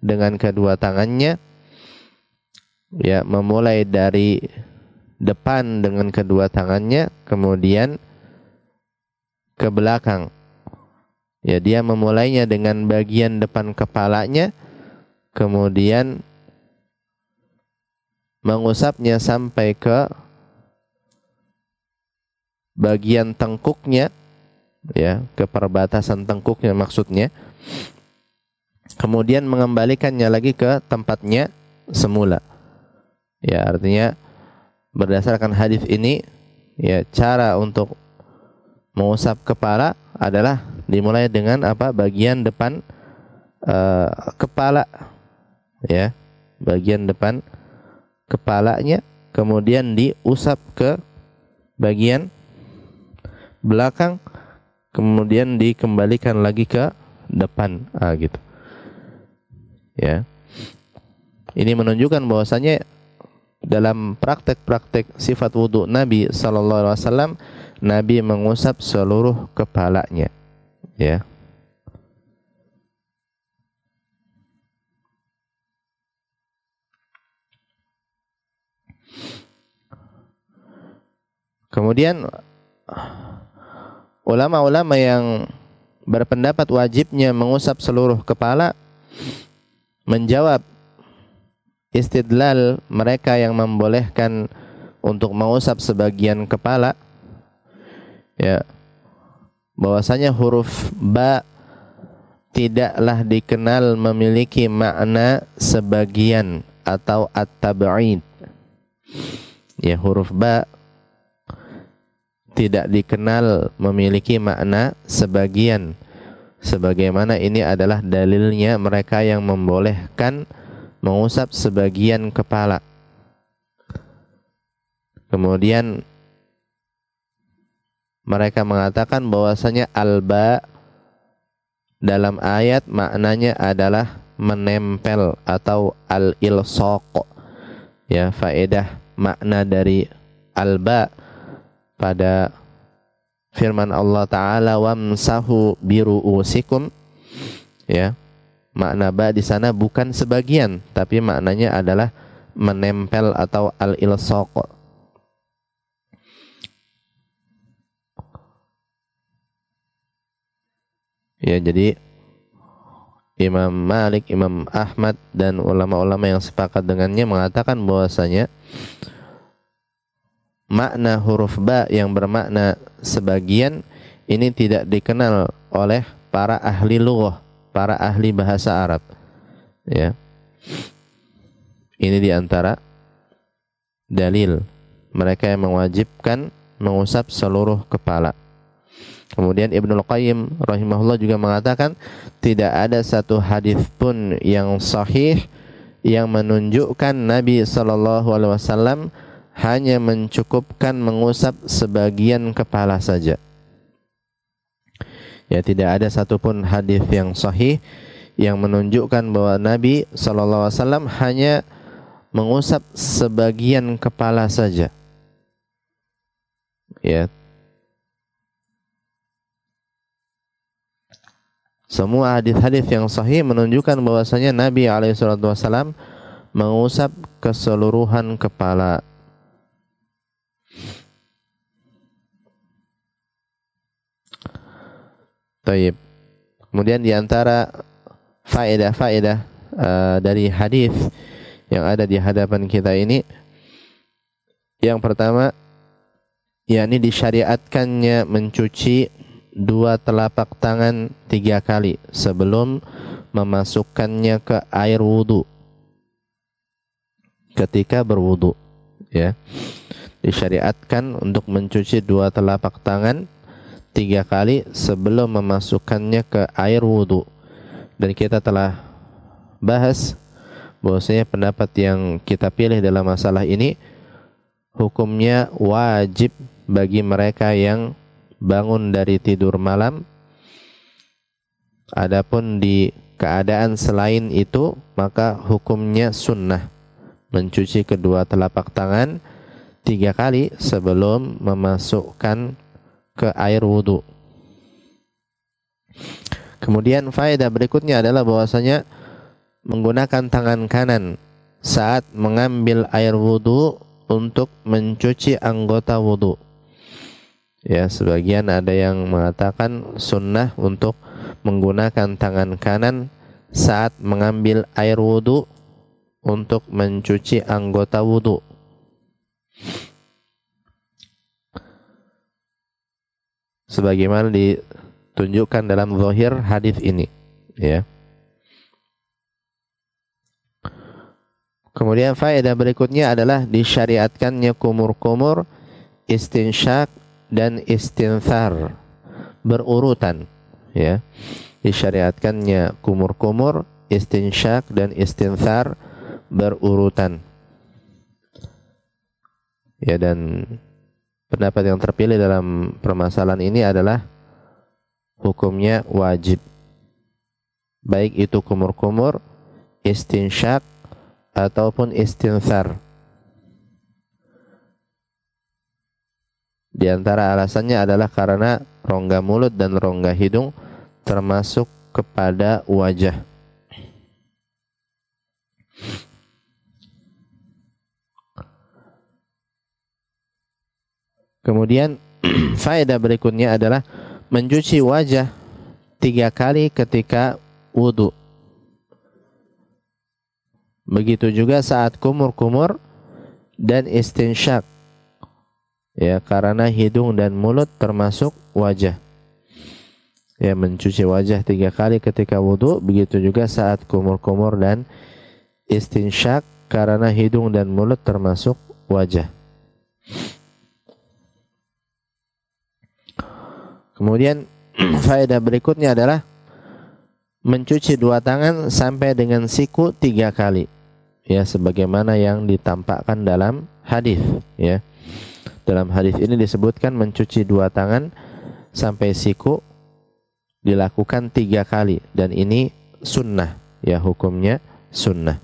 dengan kedua tangannya, ya, memulai dari depan dengan kedua tangannya, kemudian ke belakang. Ya, dia memulainya dengan bagian depan kepalanya, kemudian mengusapnya sampai ke bagian tengkuknya, ya, ke perbatasan tengkuknya maksudnya. Kemudian mengembalikannya lagi ke tempatnya semula. Ya, artinya berdasarkan hadis ini, ya, cara untuk mengusap kepala adalah dimulai dengan apa? Bagian depan kepala, ya, bagian depan kepalanya, kemudian diusap ke bagian belakang, kemudian dikembalikan lagi ke depan, gitu. Ya, ini menunjukkan bahwasanya dalam praktek-praktek sifat wudu Nabi sallallahu alaihi wasallam, Nabi mengusap seluruh kepalanya, ya. Kemudian ulama-ulama yang berpendapat wajibnya mengusap seluruh kepala menjawab istidlal mereka yang membolehkan untuk mengusap sebagian kepala, ya, bahwasanya huruf ba tidaklah dikenal memiliki makna sebagian atau at-tab'id. Ya, huruf ba tidak dikenal memiliki makna sebagian, sebagaimana ini adalah dalilnya mereka yang membolehkan mengusap sebagian kepala. Kemudian mereka mengatakan bahwasanya alba dalam ayat maknanya adalah menempel atau al-ilsaq. Ya, faedah makna dari alba pada firman Allah Ta'ala wamsahu biru'usikum, ya, makna ba di sana bukan sebagian, tapi maknanya adalah menempel atau al-ilsaq. Ya, jadi Imam Malik, Imam Ahmad dan ulama-ulama yang sepakat dengannya mengatakan bahwasanya makna huruf ba yang bermakna sebagian ini tidak dikenal oleh para ahli lughah, para ahli bahasa Arab. Ya. Ini diantara dalil mereka yang mewajibkan mengusap seluruh kepala. Kemudian Ibnul Qayyim rahimahullah juga mengatakan tidak ada satu hadis pun yang sahih yang menunjukkan Nabi sallallahu alaihi wasallam hanya mencukupkan mengusap sebagian kepala saja. Ya, tidak ada satupun hadis yang sahih yang menunjukkan bahwa Nabi sallallahu alaihi wasallam hanya mengusap sebagian kepala saja. Ya. Semua hadis-hadis yang sahih menunjukkan bahwasanya Nabi alaihi salatu wasallam mengusap keseluruhan kepala. Taib. Kemudian di antara faedah-faedah dari hadis yang ada di hadapan kita ini, yang pertama, yakni disyariatkannya mencuci dua telapak tangan 3 kali sebelum memasukkannya ke air wudu ketika berwudu. Ya, disyariatkan untuk mencuci dua telapak tangan 3 kali sebelum memasukkannya ke air wudu. Dan kita telah bahas bahwasanya pendapat yang kita pilih dalam masalah ini hukumnya wajib bagi mereka yang bangun dari tidur malam. Adapun di keadaan selain itu maka hukumnya sunnah mencuci kedua telapak tangan 3 kali sebelum memasukkan ke air wudu. Kemudian faedah berikutnya adalah bahwasanya menggunakan tangan kanan saat mengambil air wudu untuk mencuci anggota wudu. Ya, sebagian ada yang mengatakan sunnah untuk menggunakan tangan kanan saat mengambil air wudu untuk mencuci anggota wudu. Sebagaimana ditunjukkan dalam zahir hadis ini, ya. Kemudian faedah berikutnya adalah disyariatkannya kumur-kumur, istinsyak dan istinthar berurutan, ya. Disyariatkannya kumur-kumur, istinsyak dan istinthar berurutan. Ya, dan pendapat yang terpilih dalam permasalahan ini adalah hukumnya wajib. Baik itu kumur-kumur, istinsyak ataupun istinthar. Di antara alasannya adalah karena rongga mulut dan rongga hidung termasuk kepada wajah. Kemudian faedah berikutnya adalah mencuci wajah 3 kali ketika wudu. Begitu juga saat kumur-kumur dan istinsyak. Ya, karena hidung dan mulut termasuk wajah. Ya, mencuci wajah 3 kali ketika wudu, begitu juga saat kumur-kumur dan istinsyak karena hidung dan mulut termasuk wajah. Kemudian faedah berikutnya adalah mencuci 2 tangan sampai dengan siku 3 kali. Ya, sebagaimana yang ditampakkan dalam hadis, ya. Dalam hadis ini disebutkan mencuci 2 tangan sampai siku dilakukan 3 kali, dan ini sunnah, ya, hukumnya sunnah.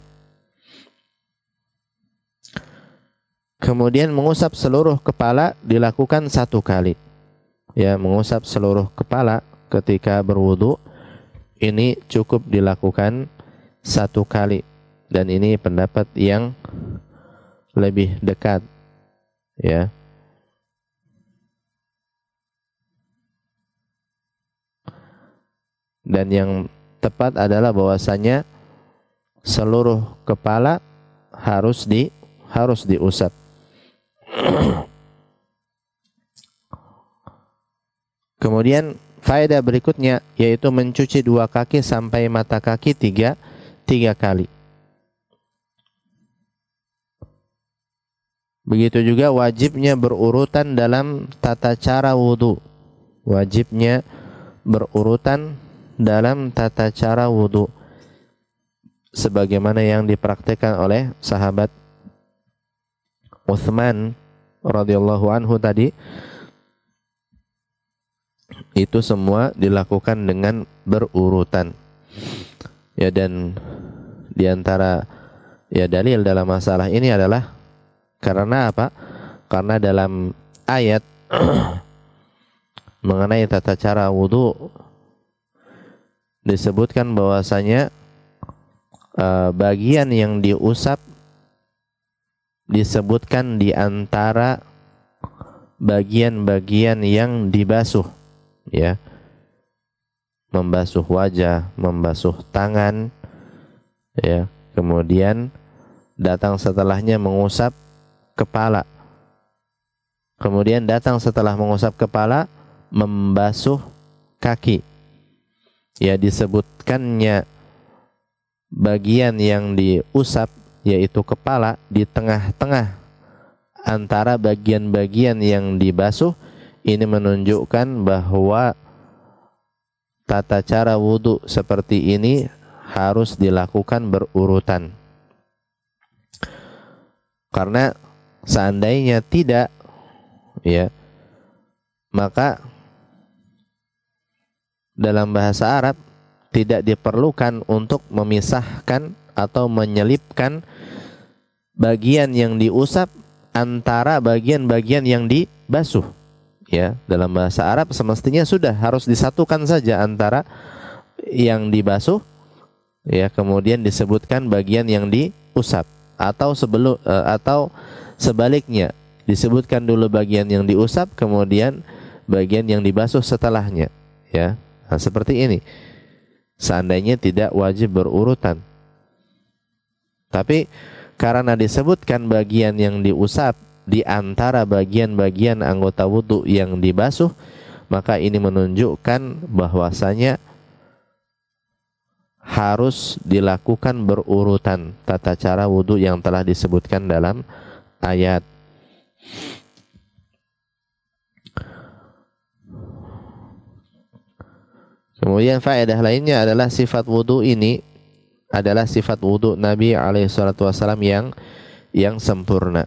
Kemudian mengusap seluruh kepala dilakukan 1 kali. Ya, mengusap seluruh kepala ketika berwudu ini cukup dilakukan 1 kali, dan ini pendapat yang lebih dekat, ya. Dan yang tepat adalah bahwasanya seluruh kepala harus diusap. Kemudian faedah berikutnya yaitu mencuci 2 kaki sampai mata kaki 3 kali. Begitu juga wajibnya berurutan dalam tata cara wudu. Wajibnya berurutan dalam tata cara wudu, sebagaimana yang dipraktikkan oleh sahabat Utsman radhiyallahu anhu tadi. Itu semua dilakukan dengan berurutan. Ya, dan diantara dalil dalam masalah ini adalah karena apa? Karena dalam ayat mengenai tata cara wudu disebutkan bahwasanya bagian yang diusap disebutkan di antara bagian-bagian yang dibasuh, ya. Membasuh wajah, membasuh tangan, ya. Kemudian datang setelahnya mengusap kepala. Kemudian datang setelah mengusap kepala membasuh kaki. Ya, disebutkannya bagian yang diusap yaitu kepala di tengah-tengah antara bagian-bagian yang dibasuh. Ini menunjukkan bahwa tata cara wudu seperti ini harus dilakukan berurutan. Karena seandainya tidak, ya, maka dalam bahasa Arab tidak diperlukan untuk memisahkan atau menyelipkan bagian yang diusap antara bagian-bagian yang dibasuh. Ya, dalam bahasa Arab semestinya sudah harus disatukan saja antara yang dibasuh ya, kemudian disebutkan bagian yang diusap, atau atau sebaliknya, disebutkan dulu bagian yang diusap kemudian bagian yang dibasuh setelahnya, ya. Nah, seperti ini seandainya tidak wajib berurutan. Tapi karena disebutkan bagian yang diusap di antara bagian-bagian anggota wudu yang dibasuh, maka ini menunjukkan bahwasanya harus dilakukan berurutan tata cara wudu yang telah disebutkan dalam ayat. Kemudian faedah lainnya adalah sifat wudu ini adalah sifat wudu Nabi SAW yang sempurna.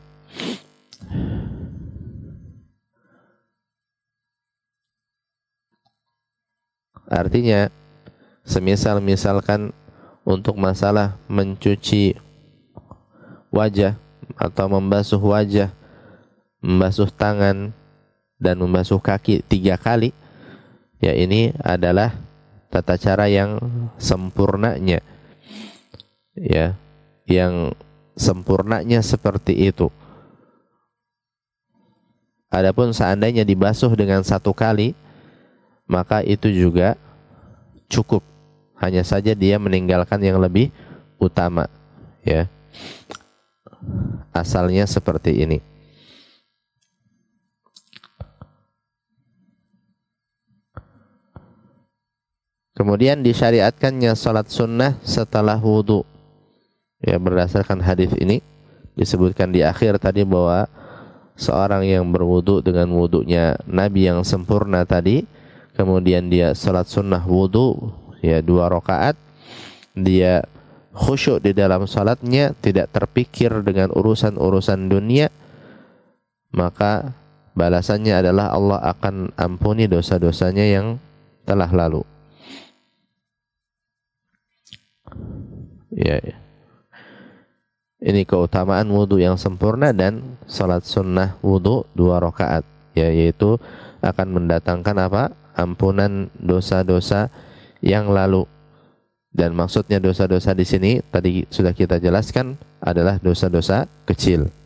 Artinya, misalkan untuk masalah mencuci wajah atau membasuh wajah, membasuh tangan dan membasuh kaki 3 kali, ya ini adalah tata cara yang sempurnanya, ya, yang sempurnanya seperti itu. Adapun seandainya dibasuh dengan 1 kali, maka itu juga cukup. Hanya saja dia meninggalkan yang lebih utama, ya. Asalnya seperti ini. Kemudian disyariatkannya salat sunnah setelah wudu. Ya, berdasarkan hadis ini disebutkan di akhir tadi bahwa seorang yang berwudu dengan wudunya Nabi yang sempurna tadi, kemudian dia salat sunnah wudu, ya 2 rakaat, dia khusyuk di dalam salatnya, tidak terpikir dengan urusan-urusan dunia, maka balasannya adalah Allah akan ampuni dosa-dosanya yang telah lalu. Ya, ini keutamaan wudu yang sempurna dan salat sunnah wudu 2 rakaat, ya, yaitu akan mendatangkan apa? Ampunan dosa-dosa yang lalu. Dan maksudnya dosa-dosa di sini tadi sudah kita jelaskan adalah dosa-dosa kecil.